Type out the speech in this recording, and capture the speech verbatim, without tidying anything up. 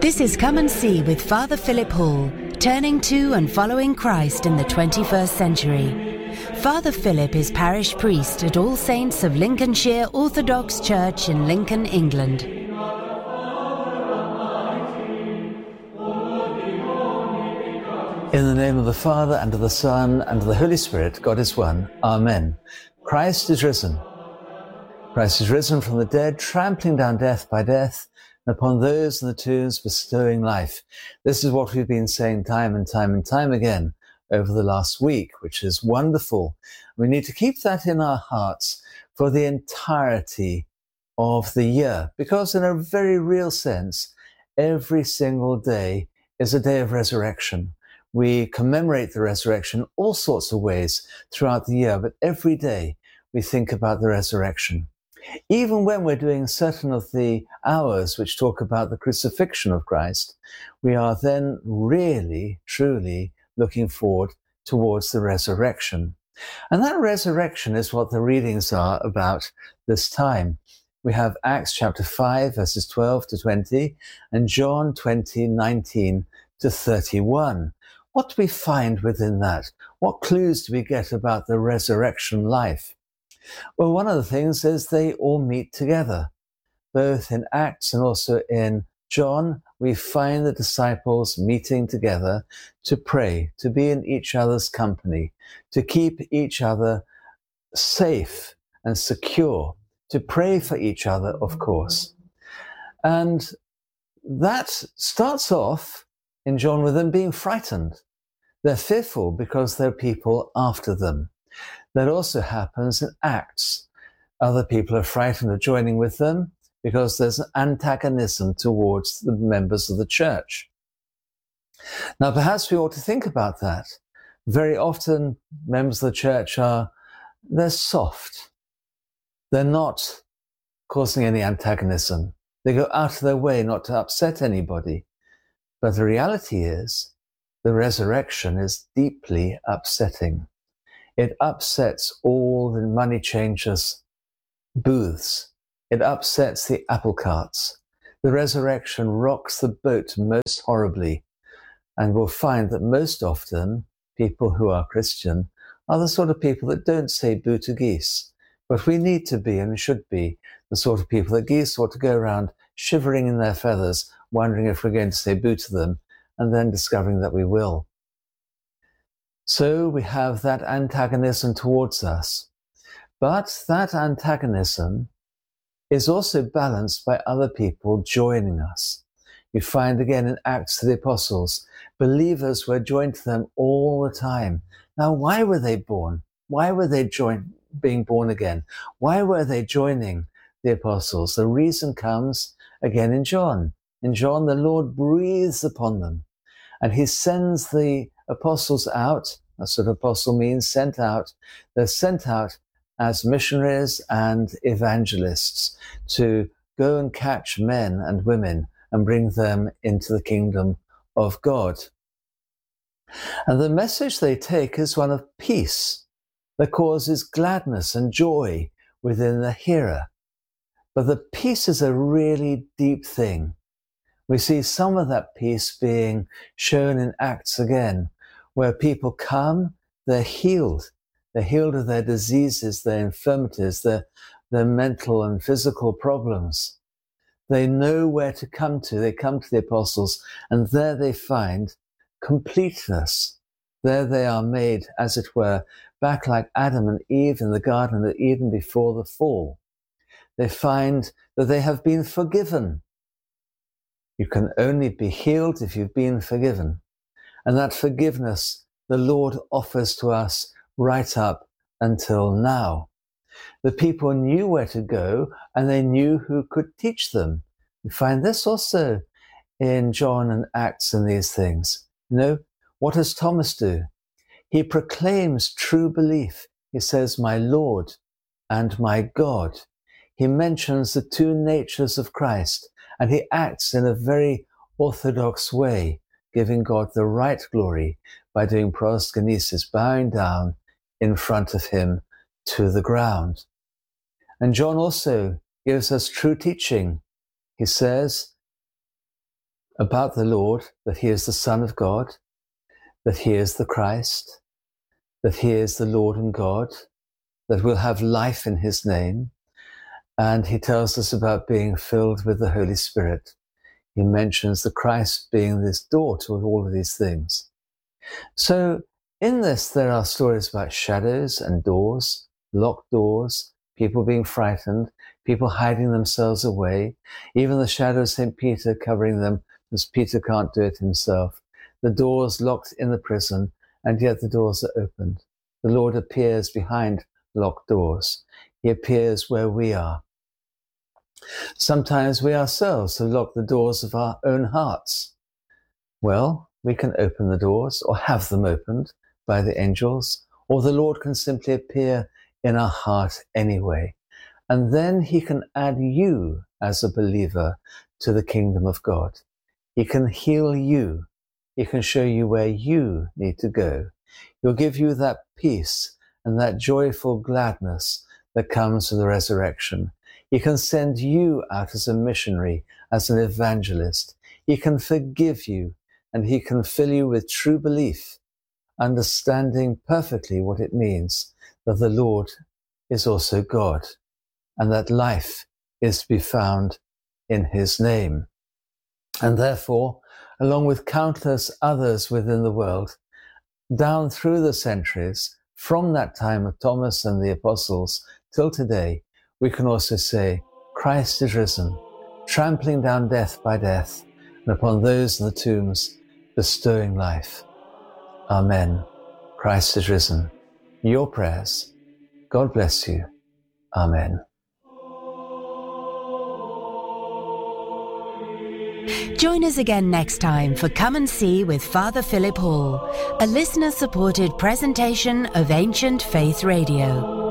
This is Come and See with Father Philip Hall, turning to and following Christ in the twenty-first century. Father Philip is parish priest at All Saints of Lincolnshire Orthodox Church in Lincoln, England. In the name of the Father, and of the Son, and of the Holy Spirit, God is one. Amen. Christ is risen. Christ is risen from the dead, trampling down death by death, and upon those in the tombs bestowing life. This is what we've been saying time and time and time again over the last week, which is wonderful. We need to keep that in our hearts for the entirety of the year, because in a very real sense, every single day is a day of resurrection. We commemorate the resurrection all sorts of ways throughout the year, but every day we think about the resurrection. Even when we're doing certain of the hours which talk about the crucifixion of Christ, we are then really, truly looking forward towards the resurrection. And that resurrection is what the readings are about this time. We have Acts chapter five, verses twelve to twenty, and John twenty, nineteen to thirty-one. What do we find within that? What clues do we get about the resurrection life? Well, one of the things is they all meet together. Both in Acts and also in John, we find the disciples meeting together to pray, to be in each other's company, to keep each other safe and secure, to pray for each other, of course. And that starts off in John with them being frightened. They're fearful because there are people after them. That also happens in Acts. Other people are frightened of joining with them because there's an antagonism towards the members of the church. Now, perhaps we ought to think about that. Very often, members of the church are, they're soft. They're not causing any antagonism. They go out of their way not to upset anybody. But the reality is, the resurrection is deeply upsetting. It upsets all the money changers' booths. It upsets the apple carts. The resurrection rocks the boat most horribly. And we'll find that most often, people who are Christian are the sort of people that don't say boo to geese. But we need to be and should be the sort of people that geese ought to go around shivering in their feathers, wondering if we're going to say boo to them, and then discovering that we will. So we have that antagonism towards us. But that antagonism is also balanced by other people joining us. You find again in Acts of the Apostles, believers were joined to them all the time. Now, why were they born? Why were they joined, being born again? Why were they joining the apostles? The reason comes again in John. In John, the Lord breathes upon them, and he sends the apostles out. That's what apostle means, sent out. They're sent out as missionaries and evangelists to go and catch men and women and bring them into the kingdom of God. And the message they take is one of peace that causes gladness and joy within the hearer. But the peace is a really deep thing. We see some of that peace being shown in Acts again, where people come, they're healed. They're healed of their diseases, their infirmities, their, their mental and physical problems. They know where to come to. They come to the apostles, and there they find completeness. There they are made, as it were, back like Adam and Eve in the Garden of Eden before the fall. They find that they have been forgiven. You can only be healed if you've been forgiven. And that forgiveness the Lord offers to us right up until now. The people knew where to go, and they knew who could teach them. We find this also in John and Acts and these things. You know, what does Thomas do? He proclaims true belief. He says, my Lord and my God. He mentions the two natures of Christ, and he acts in a very orthodox way, giving God the right glory by doing proskinesis, bowing down in front of him to the ground. And John also gives us true teaching. He says, about the Lord, that he is the Son of God, that he is the Christ, that he is the Lord and God, that we'll have life in his name. And he tells us about being filled with the Holy Spirit. He mentions the Christ being this door to all of these things. So in this, there are stories about shadows and doors, locked doors, people being frightened, people hiding themselves away, even the shadow of Saint Peter covering them because Peter can't do it himself. The doors locked in the prison, and yet the doors are opened. The Lord appears behind locked doors. He appears where we are. Sometimes we ourselves have locked the doors of our own hearts. Well, we can open the doors or have them opened by the angels, or the Lord can simply appear in our heart anyway. And then he can add you as a believer to the kingdom of God. He can heal you. He can show you where you need to go. He'll give you that peace and that joyful gladness that comes from the resurrection. He can send you out as a missionary, as an evangelist. He can forgive you, and he can fill you with true belief, understanding perfectly what it means that the Lord is also God, and that life is to be found in his name. And therefore, along with countless others within the world, down through the centuries, from that time of Thomas and the apostles till today, we can also say, Christ is risen, trampling down death by death, and upon those in the tombs, bestowing life. Amen. Christ is risen. Your prayers. God bless you. Amen. Join us again next time for Come and See with Father Philip Hall, a listener-supported presentation of Ancient Faith Radio.